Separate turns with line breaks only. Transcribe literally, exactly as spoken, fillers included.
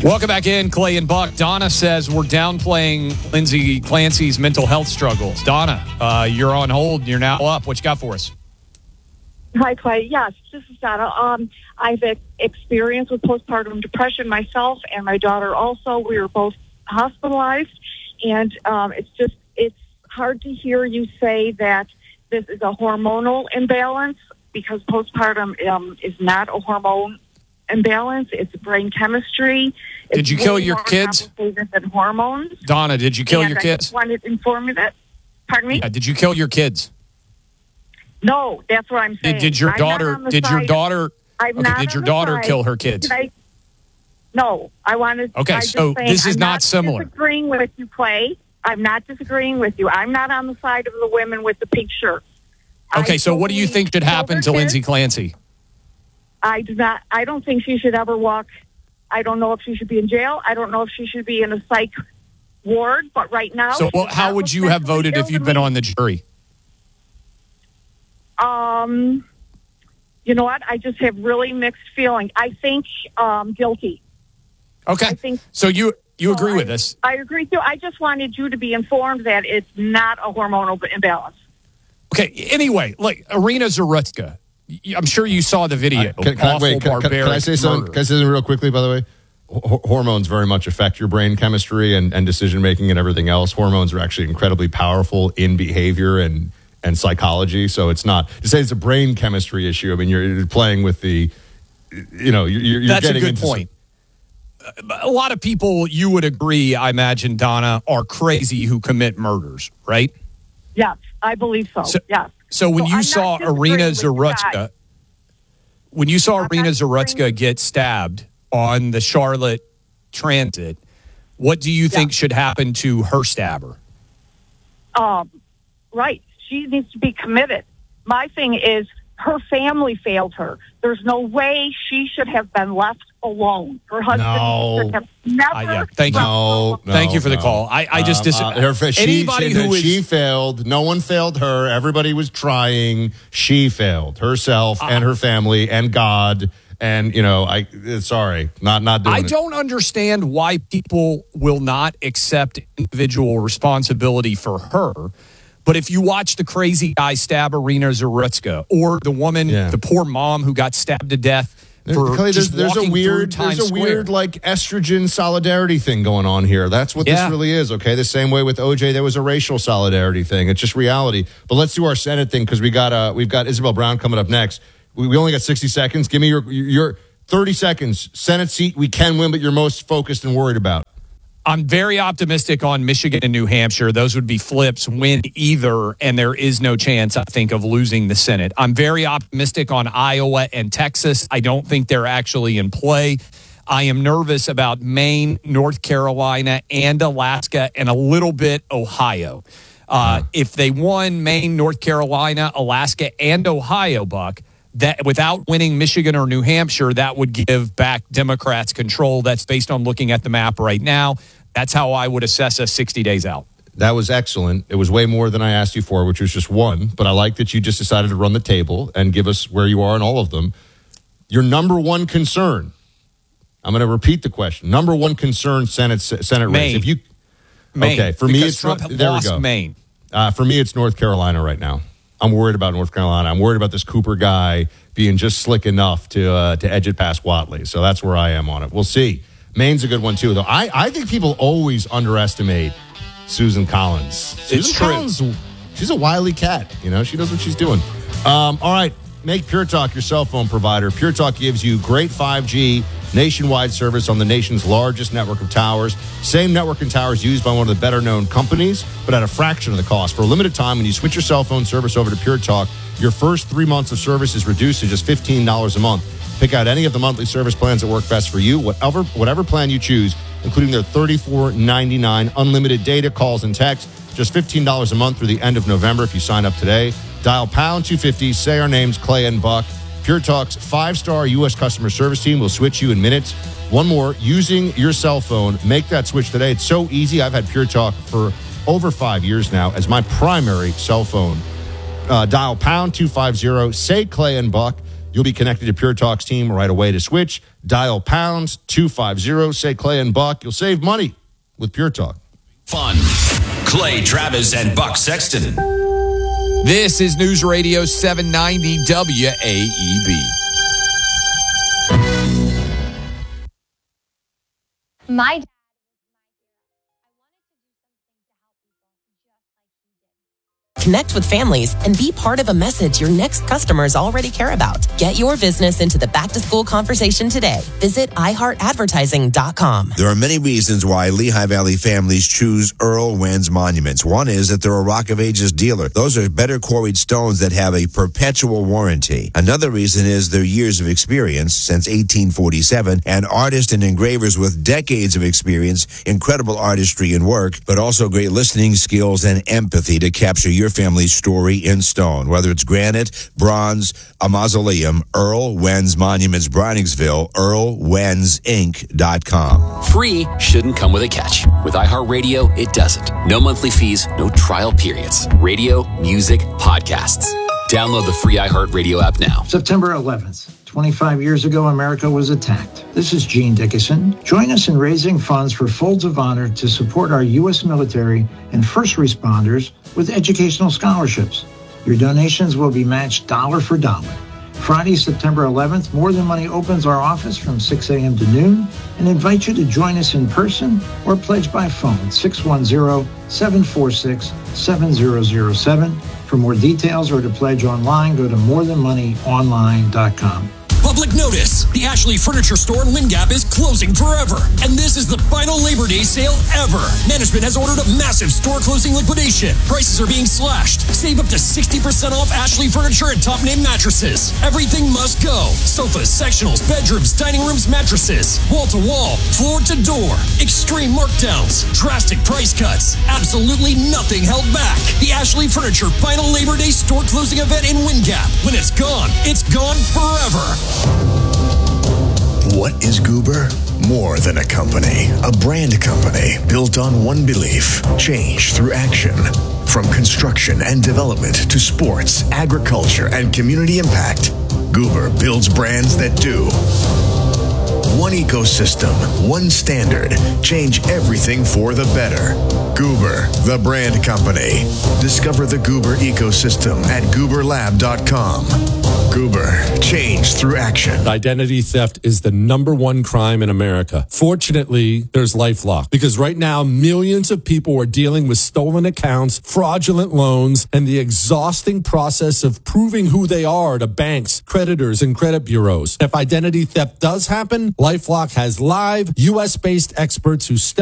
Welcome back in, Clay and Buck. Donna says we're downplaying Lindsay Clancy's mental health struggles. Donna, uh, you're on hold. You're now up. What you got for us?
Hi, Clay. Yes, this is Donna. Um, I've experienced with postpartum depression myself and my daughter also. We were both hospitalized, and um, it's just, it's hard to hear you say that this is a hormonal imbalance, because postpartum um, is not a hormone imbalance. It's brain chemistry. It's
did you kill your kids?
Than hormones.
Donna, did you kill
and
your
I
kids?
Just wanted to inform you that. Pardon me?
Yeah, did you kill your kids?
No, that's what I'm saying.
Did, did your
I'm
daughter? Did your daughter?
I'm
okay,
not
did your
on the
daughter
side.
kill her kids?
Did I, no, I wanted.
Okay,
I'm
so
just saying,
this is
I'm
not
not
similar.
Disagreeing with you, Clay. I'm not disagreeing with you. I'm not on the side of the women with the pink shirts.
Okay,
I
so what do you think should happen to Lindsay Clancy?
I do not. I don't think she should ever walk. I don't know if she should be in jail. I don't know if she should be in a psych ward. But right now,
so well, how would you have voted if you'd been on the jury?
Um, you know what? I just have really mixed feelings. I think um, guilty.
Okay.
I think
so. You you
so
agree
I,
with this?
I agree too. I just wanted you to be informed that it's not a hormonal imbalance.
Okay. Anyway, look, Irina Zarutzka. I'm sure you saw the video.
Can, can,
Awful,
wait, can, can, can I say something?
murder.
Can I say something real quickly, by the way? H- hormones very much affect your brain chemistry and, and decision-making and everything else. Hormones are actually incredibly powerful in behavior and, and psychology. So it's not, to say it's a brain chemistry issue, I mean, you're, you're playing with the, you know, you're, you're
That's
getting
a good
into
point. Some, a lot of people, you would agree, I imagine, Donna, are crazy who commit murders, right?
Yes, I believe so.
So,
yes.
So when
So
you
I'm
saw
not
Irina
disagreeing with you
Zarutzka,
guys.
when you saw
I'm
Irina
not
Zarutzka
disagreeing.
get stabbed on the Charlotte Transit, what do you think should happen to her stabber?
Um, right. She needs to be committed. My thing is, her family failed her. There's no way she should have been left alone. Her husband
No.
should have never.
Uh, yeah, thank you.
left her
No,
alone.
no,
Thank you for the
no.
call. I, I just
Um,
dis-
uh, her, fa- she,
anybody
she,
who is
she failed. No one failed her. Everybody was trying. She failed herself
Uh,
and her family and God. And you know, I sorry, not not doing
I
it.
don't understand why people will not accept individual responsibility for her. But if you watch the crazy guy stab Irina Zarutzka, or the woman,
Yeah.
the poor mom who got stabbed to death for
Clay,
just
there's, there's a
walking
weird,
through
there's
Times
a weird
Square.
like estrogen solidarity thing going on here. That's what
Yeah.
this really is. Okay, the same way with O J, there was a racial solidarity thing. It's just reality. But let's do our Senate thing because we got uh, we've got Isabel Brown coming up next. We, we only got sixty seconds. Give me your your thirty seconds. Senate seat we can win, but you're most focused and worried about.
I'm very optimistic on Michigan and New Hampshire. Those would be flips, win either, and there is no chance, I think, of losing the Senate. I'm very optimistic on Iowa and Texas. I don't think they're actually in play. I am nervous about Maine, North Carolina, and Alaska, and a little bit Ohio. Uh, if they won Maine, North Carolina, Alaska, and Ohio, Buck, that without winning Michigan or New Hampshire, that would give back Democrats control. That's based on looking at the map right now. That's how I would assess us sixty days out.
That was excellent. It was way more than I asked you for, which was just one. But I like that you just decided to run the table and give us where you are in all of them. Your number one concern. I'm going to repeat the question. Number one concern, Senate Senate race.
Maine.
If you
Maine,
okay, for me,
because
it's
Trump
there
lost
we go.
Maine.
Uh, for me, it's North Carolina right now. I'm worried about North Carolina. I'm worried about this Cooper guy being just slick enough to uh, to edge it past Whatley. So that's where I am on it. We'll see. Maine's a good one too, though. I, I think people always underestimate Susan Collins. Susan
It's true.
Collins, she's a wily cat. You know, she knows what she's doing. Um, all right, make Pure Talk your cell phone provider. Pure Talk gives you great five G nationwide service on the nation's largest network of towers. Same network and towers used by one of the better-known companies, but at a fraction of the cost. For a limited time, when you switch your cell phone service over to Pure Talk, your first three months of service is reduced to just fifteen dollars a month. Pick out any of the monthly service plans that work best for you, whatever whatever plan you choose, including their thirty-four ninety-nine unlimited data, calls, and text. Just fifteen dollars a month through the end of November if you sign up today. Dial pound two fifty, say our names, Clay and Buck. Pure Talk's five-star U S customer service team will switch you in minutes. One more, using your cell phone, make that switch today. It's so easy. I've had Pure Talk for over five years now as my primary cell phone. Uh, dial pound two fifty, say Clay and Buck. You'll be connected to Pure Talk's team right away to switch. Dial pound two fifty, say Clay and Buck. You'll save money with Pure Talk.
Fun. Clay Travis and Buck Sexton.
This is News Radio seven ninety W A E B.
My
Connect with families and be part of a message your next customers already care about. Get your business into the back-to-school conversation today. Visit i heart advertising dot com.
There are many reasons why Lehigh Valley families choose Earl Wenz Monuments. One is that they're a Rock of Ages dealer. Those are better quarried stones that have a perpetual warranty. Another reason is their years of experience since eighteen forty-seven, and artists and engravers with decades of experience, incredible artistry and work, but also great listening skills and empathy to capture your family's story in stone. Whether it's granite, bronze, a mausoleum, Earl Wenz Monuments, Browningsville, earl wenz inc dot com.
Free shouldn't come with a catch. With iHeartRadio, it doesn't. No monthly fees, no trial periods. Radio, music, podcasts. Download the free iHeartRadio app now.
September eleventh, twenty-five years ago, America was attacked. This is Gene Dickinson. Join us in raising funds for Folds of Honor to support our U S military and first responders with educational scholarships. Your donations will be matched dollar for dollar. Friday, September eleventh, More Than Money opens our office from six a.m. to noon and invite you to join us in person or pledge by phone, six one zero, seven four six, seven zero zero seven. For more details or to pledge online, go to more than money online dot com.
Public notice. The Ashley Furniture Store in Wind Gap is closing forever. And this is the final Labor Day sale ever. Management has ordered a massive store closing liquidation. Prices are being slashed. Save up to sixty percent off Ashley Furniture and top name mattresses. Everything must go. Sofas, sectionals, bedrooms, dining rooms, mattresses. Wall to wall, floor to door. Extreme markdowns. Drastic price cuts. Absolutely nothing held back. The Ashley Furniture final Labor Day store closing event in Wind Gap. When it's gone, it's gone forever.
What is Goober? More than a company, a brand company built on one belief: change through action. From construction and development to sports, agriculture, and community impact, Goober builds brands that do. One ecosystem, one standard, change everything for the better. Goober, the brand company. Discover the Goober ecosystem at goober lab dot com. Goober, change through action.
Identity theft is the number one crime in America. Fortunately, there's LifeLock, because right now millions of people are dealing with stolen accounts, fraudulent loans, and the exhausting process of proving who they are to banks, creditors, and credit bureaus. If identity theft does happen, LifeLock has live U S based experts who step